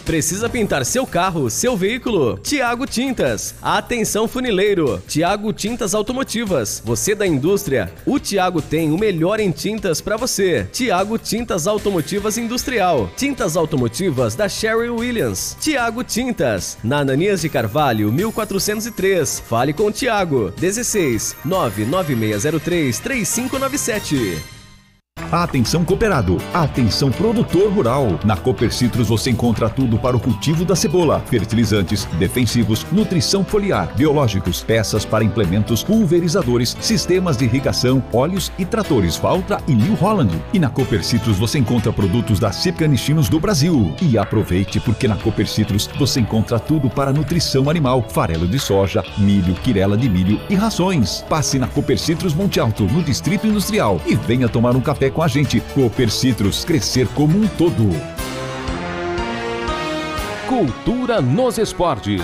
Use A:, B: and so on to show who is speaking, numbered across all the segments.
A: Precisa pintar seu carro, seu veículo? Tiago Tintas. Atenção funileiro. Tiago Tintas Automotivas. Você da indústria? O Tiago tem o melhor em tintas para você. Tiago Tintas Automotivas Industrial. Tintas automotivas da Sherwin Williams. Tiago Tintas. Na Ananias de Carvalho, 1403. Fale com o Tiago. 16 99603 3597.
B: Atenção cooperado, atenção produtor rural. Na Cooper Citrus você encontra tudo para o cultivo da cebola: fertilizantes, defensivos, nutrição foliar, biológicos, peças para implementos, pulverizadores, sistemas de irrigação, óleos e tratores Valtra e New Holland. E na Cooper Citrus você encontra produtos da Cipcanichinos do Brasil. E aproveite, porque na Cooper Citrus você encontra tudo para nutrição animal: farelo de soja, milho, quirela de milho e rações. Passe na Cooper Citrus Monte Alto, no Distrito Industrial, e venha tomar um café com a gente. Cooper Citrus, crescer como um todo.
C: Cultura nos esportes.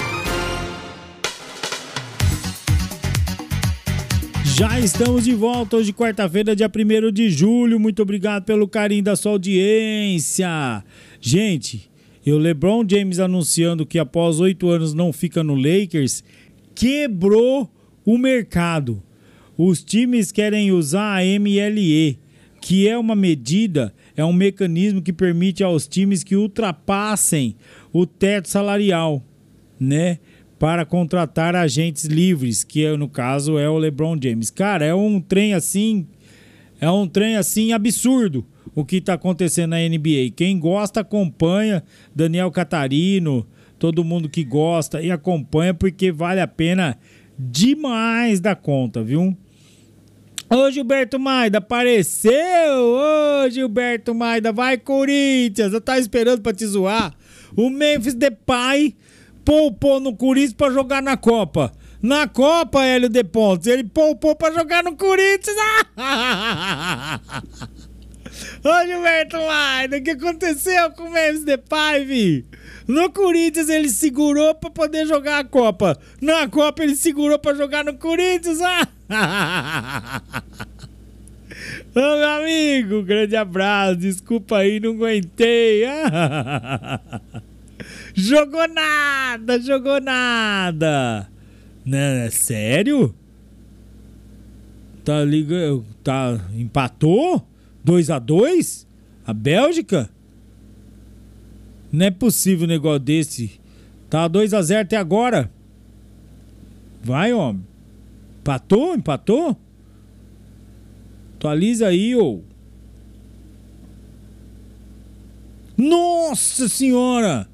D: Já estamos de volta hoje, quarta-feira, dia 1º de julho. Muito obrigado pelo carinho da sua audiência. Gente, o LeBron James anunciando que após 8 anos não fica no Lakers, quebrou o mercado. Os times querem usar a MLE, que é uma medida, é um mecanismo que permite aos times que ultrapassem o teto salarial, né, para contratar agentes livres, que no caso é o LeBron James. Cara, é um trem assim absurdo o que está acontecendo na NBA. Quem gosta acompanha, Daniel Catarino, todo mundo que gosta e acompanha, porque vale a pena demais da conta, viu? Ô, Gilberto Maida, apareceu! Ô, Gilberto Maida, vai, Corinthians! Eu tava esperando pra te zoar. O Memphis Depay poupou no Corinthians pra jogar na Copa. Na Copa, Hélio de Pontes, ele poupou pra jogar no Corinthians. Ô, Gilberto Maida, o que aconteceu com o Memphis Depay, vi? No Corinthians ele segurou pra poder jogar a Copa. Na Copa ele segurou pra jogar no Corinthians. Ô, meu amigo, grande abraço. Desculpa aí, não aguentei. Jogou nada. Né, sério? Tá ligado? Empatou? 2-2? A Bélgica? Não é possível um negócio desse. Tá 2-0 até agora. Vai, homem. Empatou? Atualiza aí, ô. Nossa senhora!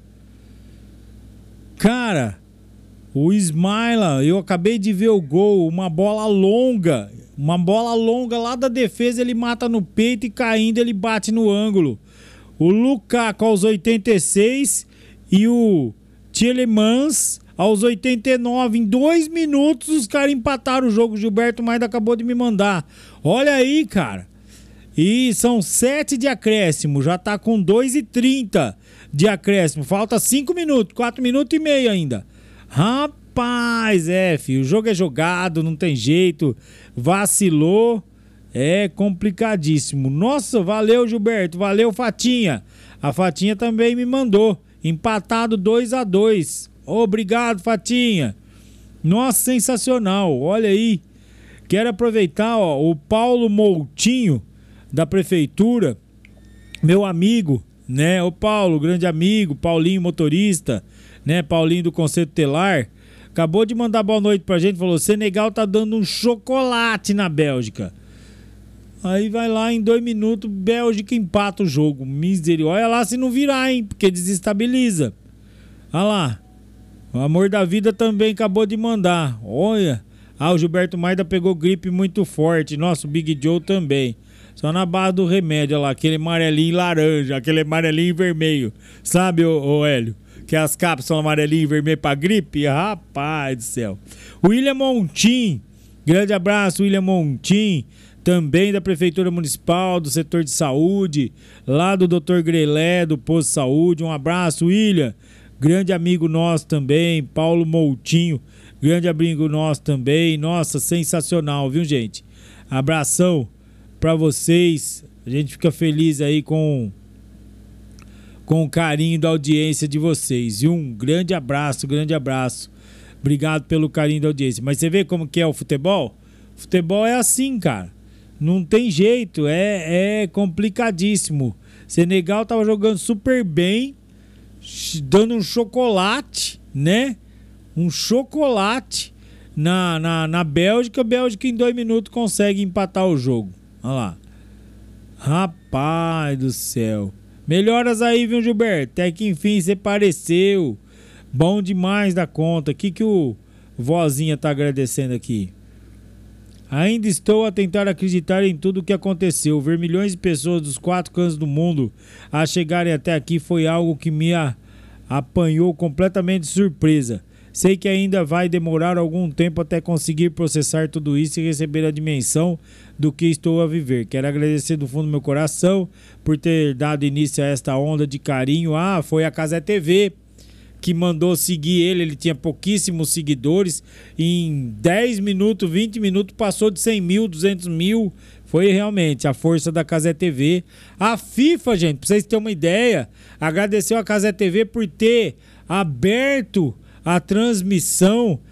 D: Cara, o Ismaila, eu acabei de ver o gol. Uma bola longa lá da defesa, ele mata no peito e caindo ele bate no ângulo. O Lukaku aos 86 e o Tielemans aos 89. Em 2 minutos os caras empataram o jogo. O Gilberto Maida acabou de me mandar. Olha aí, cara. E são 7 de acréscimo. Já tá com 2:30 de acréscimo. Falta 5 minutos. 4 minutos e meio ainda. Rapaz, filho. O jogo é jogado, não tem jeito. Vacilou. É complicadíssimo. Nossa, valeu, Gilberto. Valeu, Fatinha. A Fatinha também me mandou. Empatado 2-2. Obrigado, Fatinha. Nossa, sensacional. Olha aí. Quero aproveitar, o Paulo Moutinho, da prefeitura, meu amigo, né? O Paulo, grande amigo, Paulinho motorista, né? Paulinho do Conselho Telar, acabou de mandar boa noite pra gente. Falou: Senegal tá dando um chocolate na Bélgica. Aí vai lá, em 2 minutos, Bélgica empata o jogo. Misericórdia. Olha lá se não virar, hein? Porque desestabiliza. Olha lá. O Amor da Vida também acabou de mandar. Olha. O Gilberto Maida pegou gripe muito forte. Nossa, o Big Joe também. Só na base do remédio, olha lá. Aquele amarelinho laranja, aquele amarelinho vermelho. Sabe, ô Hélio? Que as cápsulas amarelinho e vermelho pra gripe? Rapaz do céu. William Montim. Grande abraço, William Montim. Também da Prefeitura Municipal, do setor de saúde, lá do Dr. Grelé, do Posto de Saúde. Um abraço, William. Grande amigo nosso também, Paulo Moutinho. Grande amigo nosso também. Nossa, sensacional, viu, gente? Abração pra vocês. A gente fica feliz aí com com o carinho da audiência de vocês. E um grande abraço, grande abraço. Obrigado pelo carinho da audiência. Mas você vê como que é o futebol? Futebol é assim, cara. Não tem jeito, é complicadíssimo. Senegal tava jogando super bem, dando um chocolate, né? Um chocolate na Bélgica. A Bélgica em 2 minutos consegue empatar o jogo. Olha lá. Rapaz do céu. Melhoras aí, viu, Gilberto? Até que enfim você apareceu. Bom demais da conta. O que o vozinha tá agradecendo aqui? Ainda estou a tentar acreditar em tudo o que aconteceu. Ver milhões de pessoas dos 4 cantos do mundo a chegarem até aqui foi algo que me apanhou completamente de surpresa. Sei que ainda vai demorar algum tempo até conseguir processar tudo isso e receber a dimensão do que estou a viver. Quero agradecer do fundo do meu coração por ter dado início a esta onda de carinho. Foi a Cazé TV que mandou seguir ele. Ele tinha pouquíssimos seguidores. Em 10 minutos, 20 minutos, passou de 100 mil, 200 mil. Foi realmente a força da Cazé TV. A FIFA, gente, pra vocês terem uma ideia, agradeceu a Cazé TV por ter aberto a transmissão